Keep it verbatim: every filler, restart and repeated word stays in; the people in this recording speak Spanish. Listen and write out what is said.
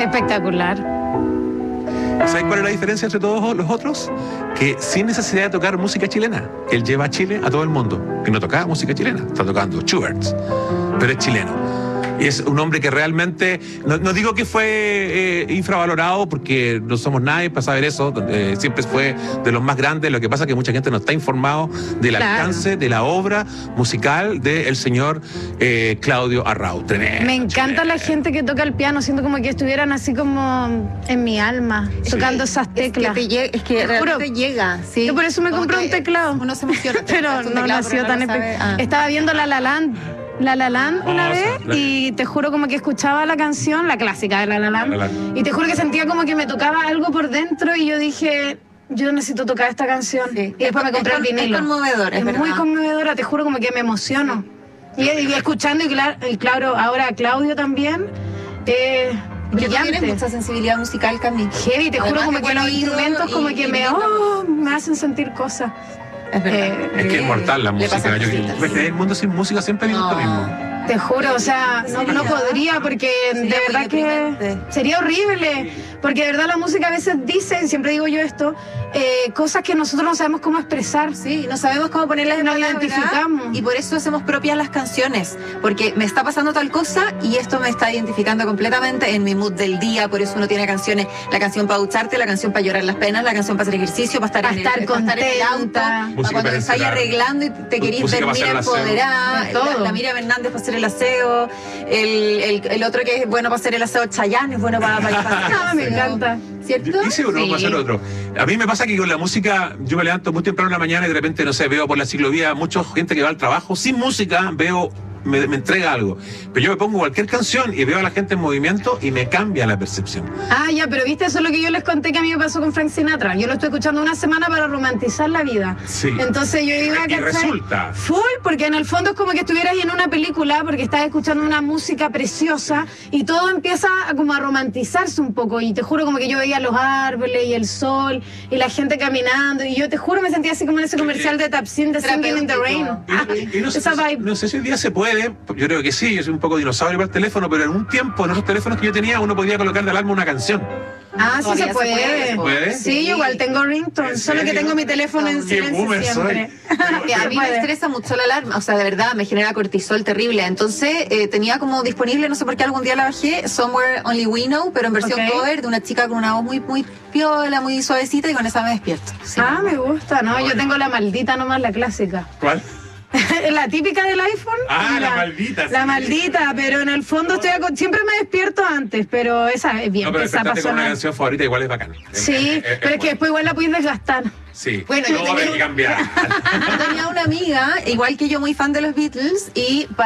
Espectacular. ¿Sabes cuál es la diferencia entre todos los otros? Que sin necesidad de tocar música chilena, él lleva a Chile a todo el mundo. Que no tocaba música chilena, está tocando Schubert, pero es chileno. Y es un hombre que realmente, no, no digo que fue eh, infravalorado, porque no somos nadie para saber eso, eh, siempre fue de los más grandes. Lo que pasa es que mucha gente no está informado del Claro. alcance de la obra musical del señor eh, Claudio Arrau. Tremendo. Me encanta la tremendo. gente que toca el piano, siento como que estuvieran así como en mi alma, Sí. tocando esas Es que, teclas. te llega, es que Te juro. realmente llega, ¿sí? Yo por eso me Como compré que un teclado. Uno se emociona. te Pero compras un no teclado, nació pero tan no lo espe- sabe. Ah. Estaba viendo La La Land, La La Land una Oh, vez esa, la- y te juro como que escuchaba la canción, la clásica de La La Land, La La Land. y te juro que sentía como que me tocaba algo por dentro y yo dije, yo necesito tocar esta canción. Sí. Y después me Es compré el con- es vinilo. conmovedor, es Es muy verdad. conmovedora, te juro como que me emociono. Y, y escuchando y, cla- y claro, ahora Claudio también, eh, Porque tú brillante. tienes mucha sensibilidad musical, Cami. Heavy, te juro Además como de que buen los oído instrumentos como y- que y me, lindo. oh, me hacen sentir cosas. Es verdad. Eh, Es que es mortal la Le música. pasan Yo, cositas, ves que sí. el mundo sin música siempre dice No. lo mismo. Te juro, o sea, no, no podría porque de Sería muy verdad que deprimente. sería horrible. Porque de verdad la música a veces dice, siempre digo yo esto, eh, cosas que nosotros no sabemos cómo expresar. Sí, no sabemos cómo ponerlas en Nos palabras, identificamos. y por eso hacemos propias las canciones, porque me está pasando tal cosa y esto me está identificando completamente en mi mood del día. Por eso uno tiene canciones, la canción para ducharte, la canción para llorar las penas, la canción para hacer ejercicio, para estar, Para en, el, estar para estar en el auto, contenta. para Música cuando para te estás encerrar. arreglando y te querís Música para dormir hacer el aseo. empoderada, Todo. la, la Miriam Hernández para hacer el aseo, el, el, el otro que es bueno para hacer el aseo, Chayanne es bueno para, para, para Ah, me encanta. ¿cierto? Dice uno, Sí. para hacer otro. A mí me pasa que con la música, yo me levanto muy temprano en la mañana y de repente, no sé, veo por la ciclovía mucha gente que va al trabajo sin música, veo, me, me entrega algo. Pero yo me pongo cualquier canción y veo a la gente en movimiento y me cambia la percepción. Ah, ya, pero viste, eso es lo que yo les conté que a mí me pasó con Frank Sinatra. Yo lo estoy escuchando una semana para romantizar la vida. Sí. Entonces yo iba a Y resulta. full, porque en el fondo es como que estuvieras en una película, porque estás escuchando una música preciosa y todo empieza a, como a romantizarse un poco. Y te juro como que yo veía los árboles y el sol y la gente caminando. Y yo te juro me sentía así como en ese comercial de Tapsin de Singing in the Rain. Terapéutico. Ah, Y no sé, esa vibe. no sé si hoy día se puede, yo creo que sí, yo soy un poco dinosaurio para el teléfono, pero en un tiempo, en esos teléfonos que yo tenía, uno podía colocar de alarma una canción. Ah, sí Todavía se se puede. puede, ¿se puede? Sí, yo igual tengo ringtone, ¿En solo que serio? tengo mi teléfono en Qué silencio boomer siempre. Que a mí me estresa mucho la alarma, o sea, de verdad, me genera cortisol terrible. Entonces, eh, tenía como disponible, no sé por qué algún día la bajé, Somewhere Only We Know, pero en versión Ok. cover de una chica con una voz muy, muy piola, muy suavecita, y con esa me despierto. Sí. Ah, me gusta, ¿no? Yo tengo la maldita nomás, la clásica. ¿Cuál? La típica del iPhone. Ah, y la maldita, La sí. maldita, pero en el fondo estoy aco- siempre me despierto antes, pero esa es bien, No, pero esa despertarte con una sonar. canción favorita igual es bacán. Sí, Es- es- pero es que bueno. después igual la puedes desgastar. Sí, Bueno, yo no va a haber tenía- que cambiar. Yo tenía una amiga, igual que yo, muy fan de los Beatles, y